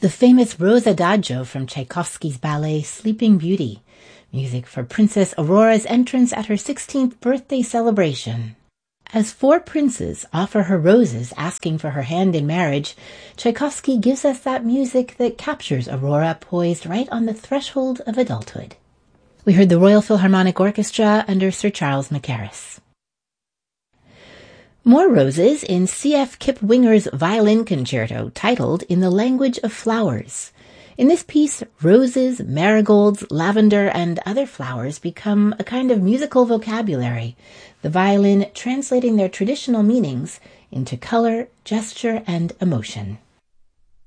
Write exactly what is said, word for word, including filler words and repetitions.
the famous Rose Adagio from Tchaikovsky's ballet Sleeping Beauty, music for Princess Aurora's entrance at her sixteenth birthday celebration. As four princes offer her roses asking for her hand in marriage, Tchaikovsky gives us that music that captures Aurora poised right on the threshold of adulthood. We heard the Royal Philharmonic Orchestra under Sir Charles Mackerras. More roses in C F Kipwinger's violin concerto titled In the Language of Flowers. In this piece, roses, marigolds, lavender, and other flowers become a kind of musical vocabulary, the violin translating their traditional meanings into color, gesture, and emotion.